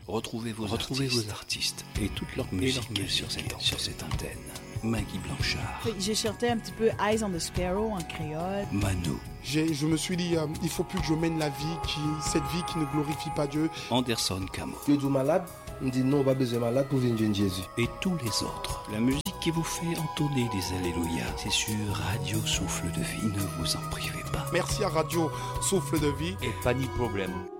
Retrouvez vos artistes et toute leur musique sur cette antenne. Maggie Blanchard. J'ai chanté un petit peu Eyes on the Sparrow en créole. Mano. Je me suis dit, il faut plus que je mène cette vie qui ne glorifie pas Dieu. Anderson Camo. Tu es malade? On dit non, pas besoin de malade pour venir Jésus. Et tous les autres. La musique qui vous fait entonner des alléluia, c'est sur Radio Souffle de Vie. Ne vous en privez pas. Merci à Radio Souffle de Vie. Et pas de problème.